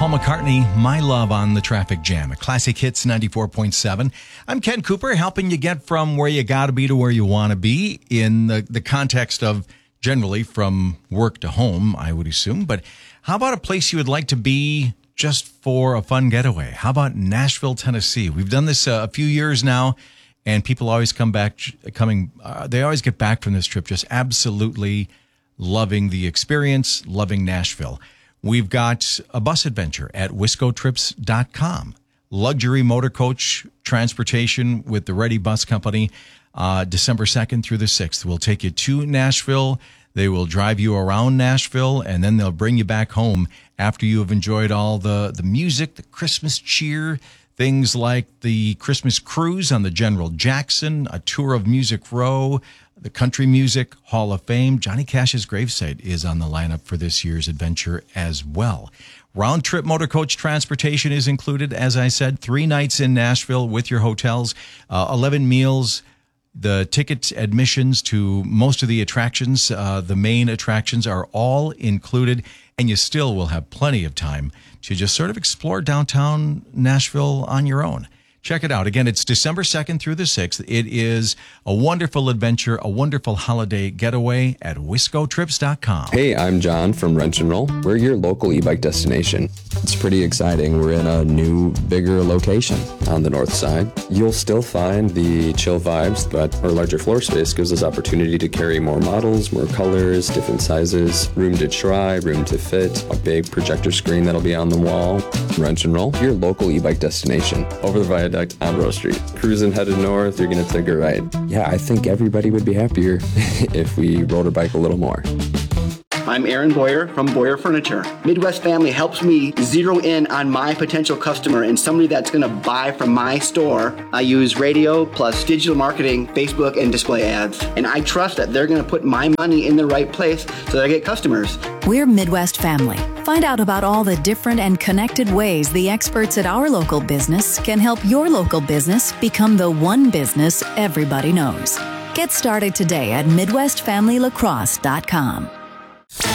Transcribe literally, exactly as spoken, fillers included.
Paul McCartney, My Love on the Traffic Jam, a Classic Hits ninety-four point seven. I'm Ken Cooper, helping you get from where you got to be to where you want to be in the, the context of generally from work to home, I would assume. But how about a place you would like to be just for a fun getaway? How about Nashville, Tennessee? We've done this uh, a few years now, and people always come back, coming, uh, they always get back from this trip just absolutely loving the experience, loving Nashville. We've got a bus adventure at wisco trips dot com. Luxury motor coach transportation with the Ready Bus Company, uh, December second through the sixth. We'll take you to Nashville. They will drive you around Nashville, and then they'll bring you back home after you have enjoyed all the, the music, the Christmas cheer, things like the Christmas cruise on the General Jackson, a tour of Music Row, the Country Music Hall of Fame. Johnny Cash's gravesite is on the lineup for this year's adventure as well. Round-trip motor coach transportation is included, as I said, three nights in Nashville with your hotels, uh, eleven meals, the ticket admissions to most of the attractions, uh, the main attractions are all included, and you still will have plenty of time to just sort of explore downtown Nashville on your own. Check it out. Again, it's December second through the sixth. It is a wonderful adventure, a wonderful holiday getaway at wisco trips dot com. Hey, I'm John from Wrench and Roll. We're your local e-bike destination. It's pretty exciting. We're in a new, bigger location on the north side. You'll still find the chill vibes, but our larger floor space gives us opportunity to carry more models, more colors, different sizes, room to try, room to fit, a big projector screen that'll be on the wall. Wrench and Roll, your local e-bike destination. Over the viaduct on Rose Street. Cruising headed north, you're going to take a ride. Yeah, I think everybody would be happier if we rode a bike a little more. I'm Aaron Boyer from Boyer Furniture. Midwest Family helps me zero in on my potential customer and somebody that's going to buy from my store. I use radio plus digital marketing, Facebook, and display ads. And I trust that they're going to put my money in the right place so that I get customers. We're Midwest Family. Find out about all the different and connected ways the experts at our local business can help your local business become the one business everybody knows. Get started today at midwest family lacrosse dot com.